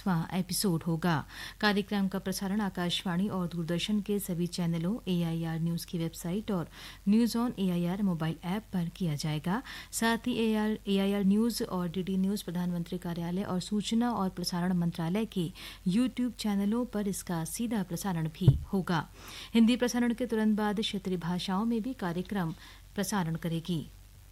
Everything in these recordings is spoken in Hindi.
19वां एपिसोड होगा। कार्यक्रम का प्रसारण आकाशवाणी और दूरदर्शन के सभी चैनलों, AIR न्यूज की वेबसाइट और news on AIR mobile app पर किया जाएगा। साथ ही AIR न्यूज और DD न्यूज, प्रधानमंत्री कार्यालय और सूचना और प्रसारण मंत्रालय के YouTube चैनलों पर इसका सीधा प्रसारण भी होगा। हिंदी प्रसारण के तुरंत बाद क्षेत्रीय भाषाओं में भी कार्यक्रम प्रसारण करेगी।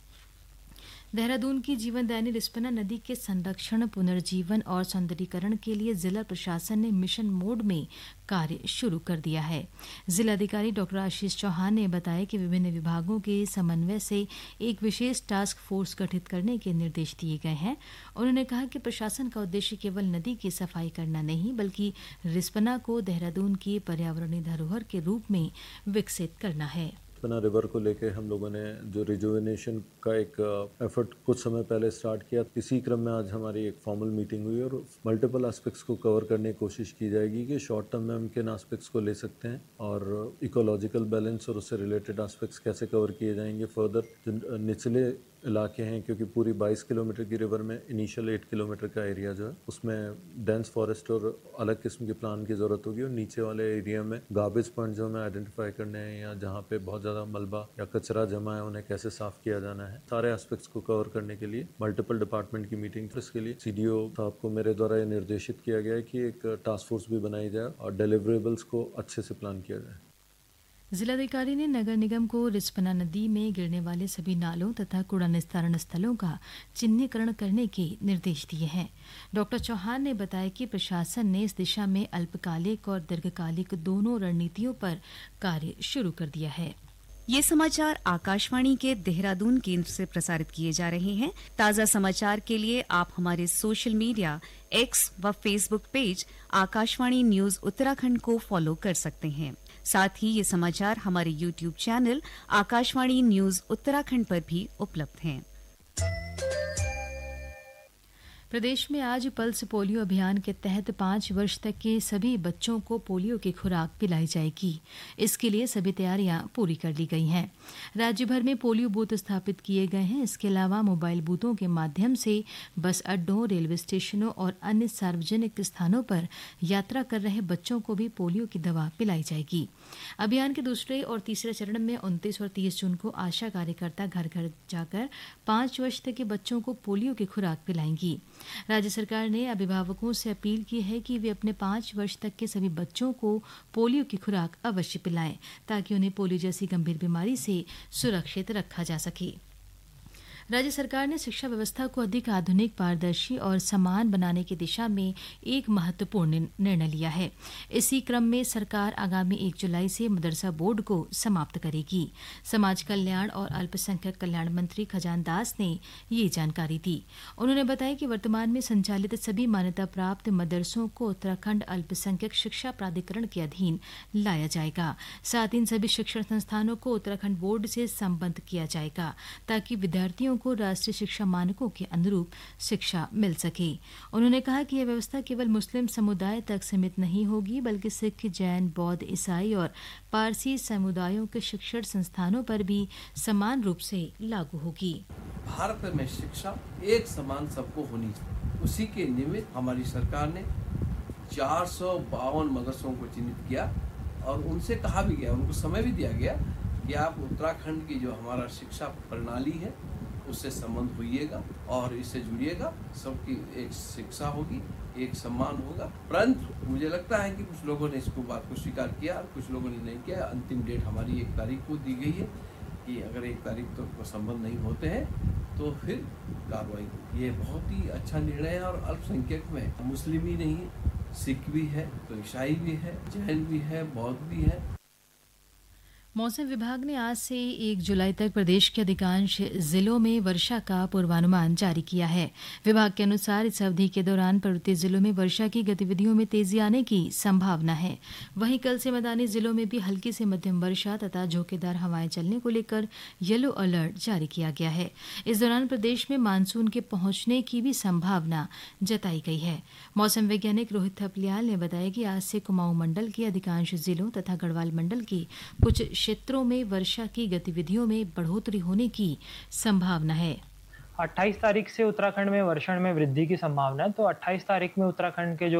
देहरादून की जीवनदायिनी रिस्पना नदी के संरक्षण, पुनर्जीवन और सौंदर्यीकरण के लिए जिला प्रशासन ने मिशन मोड में कार्य शुरू कर दिया है। जिलाधिकारी डॉ. आशीष चौहान ने बताया कि विभिन्न विभागों के समन्वय से एक विशेष टास्क फोर्स गठित करने के निर्देश दिए गए हैं। उन्होंने कहा कि प्रशासन का उद्देश्य केवल नदी की सफाई करना नहीं, बल्कि रिस्पना को देहरादून की पर्यावरणीय धरोहर के रूप में विकसित करना है। रिस्पना रिवर को लेके हम लोगों ने जो रिजुविनेशन का एक एफर्ट कुछ समय पहले स्टार्ट किया, इसी क्रम में आज हमारी एक फॉर्मल मीटिंग हुई और मल्टीपल एस्पेक्ट्स को कवर करने की कोशिश की जाएगी कि शॉर्ट टर्म में हम किन एस्पेक्ट्स को ले सकते हैं और इकोलॉजिकल बैलेंस और उससे रिलेटेड एस्पेक्ट्स कैसे कवर किए जाएंगे। फर्दर जो निचले इलाके हैं, क्योंकि पूरी 22 किलोमीटर की रिवर में इनिशियल 8 किलोमीटर का एरिया जो है उसमें डेंस फॉरेस्ट और अलग किस्म के प्लान की ज़रूरत होगी और नीचे वाले एरिया में गार्बेज पॉइंट जो हमें आइडेंटिफाई करने हैं या जहाँ पे बहुत ज़्यादा मलबा या कचरा जमा है उन्हें कैसे साफ किया जाना है, सारे एस्पेक्ट्स को कवर करने के लिए मल्टीपल डिपार्टमेंट की मीटिंग। इसके लिए CDO साहब को मेरे द्वारा ये निर्देशित किया गया है कि एक टास्क फोर्स भी बनाई जाए और डिलीवरेबल्स को अच्छे से प्लान किया जाए। जिलाधिकारी ने नगर निगम को रिस्पना नदी में गिरने वाले सभी नालों तथा कूड़ा निस्तारण स्थलों का चिन्हीकरण करने के निर्देश दिए हैं। डॉ. चौहान ने बताया कि प्रशासन ने इस दिशा में अल्पकालिक और दीर्घकालिक दोनों रणनीतियों पर कार्य शुरू कर दिया है। ये समाचार आकाशवाणी के देहरादून केंद्र से प्रसारित किए जा रहे हैं। ताज़ा समाचार के लिए आप हमारे सोशल मीडिया X व Facebook page Akashvani news Uttarakhand को फॉलो कर सकते हैं। साथ ही ये समाचार हमारे YouTube channel Akashvani news Uttarakhand पर भी उपलब्ध हैं। प्रदेश में आज पल्स पोलियो अभियान के तहत 5 वर्ष तक के सभी बच्चों को पोलियो की खुराक पिलाई जाएगी। इसके लिए सभी तैयारियां पूरी कर ली गई हैं। राज्य भर में पोलियो बूथ स्थापित किए गए हैं। इसके अलावा मोबाइल बूथों के माध्यम से बस अड्डों, रेलवे स्टेशनों और अन्य सार्वजनिक स्थानों पर यात्रा कर रहे बच्चों को भी पोलियो की दवा पिलाई जाएगी। अभियान के दूसरे और तीसरे चरण में 29 और 30 जून को आशा कार्यकर्ता घर घर जाकर 5 वर्ष तक के बच्चों को पोलियो की खुराक पिलाएंगी। राज्य सरकार ने अभिभावकों से अपील की है कि वे अपने 5 वर्ष तक के सभी बच्चों को पोलियो की खुराक अवश्य पिलाएं, ताकि उन्हें पोलियो जैसी गंभीर बीमारी से सुरक्षित रखा जा सके। राज्य सरकार ने शिक्षा व्यवस्था को अधिक आधुनिक, पारदर्शी और समान बनाने की दिशा में एक महत्वपूर्ण निर्णय लिया है। इसी क्रम में सरकार आगामी 1 जुलाई से मदरसा बोर्ड को समाप्त करेगी। समाज कल्याण और अल्पसंख्यक कल्याण मंत्री खजान दास ने ये जानकारी दी। उन्होंने बताया कि वर्तमान में संचालित सभी मान्यता प्राप्त मदरसों को उत्तराखंड अल्पसंख्यक शिक्षा प्राधिकरण के अधीन लाया जाएगा। साथ ही इन सभी शिक्षण संस्थानों को उत्तराखंड बोर्ड से संबद्ध किया जाएगा, ताकि विद्यार्थियों को राष्ट्रीय शिक्षा मानकों के अनुरूप शिक्षा मिल सके। उन्होंने कहा कि यह व्यवस्था केवल मुस्लिम समुदाय तक सीमित नहीं होगी, बल्कि सिख, जैन, बौद्ध, ईसाई और पारसी समुदायों के शिक्षण संस्थानों पर भी समान रूप से लागू होगी। भारत में शिक्षा एक समान सबको होनी चाहिए। उसी के निमित्त हमारी सरकार ने 452 मदरसों को चिन्हित किया और उनसे कहा भी गया, उनको समय भी दिया गया कि आप उत्तराखंड की जो हमारा शिक्षा प्रणाली है उससे संबंध होइएगा और इससे जुड़िएगा। सबकी एक शिक्षा होगी, एक सम्मान होगा। परंतु मुझे लगता है कि कुछ लोगों ने इसको बात को स्वीकार किया और कुछ लोगों ने नहीं किया। अंतिम डेट हमारी 1 तारीख को दी गई है कि अगर 1 तारीख तक संबंध नहीं होते हैं तो फिर कार्रवाई होगी। ये बहुत ही अच्छा निर्णय है और अल्पसंख्यक में मुस्लिम ही नहीं, सिख भी है, तो ईसाई भी है, जैन भी है, बौद्ध भी है। मौसम विभाग ने आज से 1 जुलाई तक प्रदेश के अधिकांश जिलों में वर्षा का पूर्वानुमान जारी किया है। विभाग के अनुसार इस अवधि के दौरान पर्वतीय जिलों में वर्षा की गतिविधियों में तेजी आने की संभावना है। वहीं कल से मैदानी जिलों में भी हल्की से मध्यम वर्षा तथा झोंकेदार हवाएं चलने को लेकर येलो अलर्ट जारी किया गया है। इस दौरान प्रदेश में मानसून के पहुंचने की भी संभावना जताई गई है। मौसम वैज्ञानिक रोहित थपलियाल ने बताया कि आज से कुमाऊं मंडल के अधिकांश जिलों तथा गढ़वाल मंडल के कुछ क्षेत्रों में वर्षा की गतिविधियों में बढ़ोतरी होने की संभावना है। 28 तारीख से उत्तराखंड में वर्षण में वृद्धि की संभावना है। तो 28 तारीख में उत्तराखंड के जो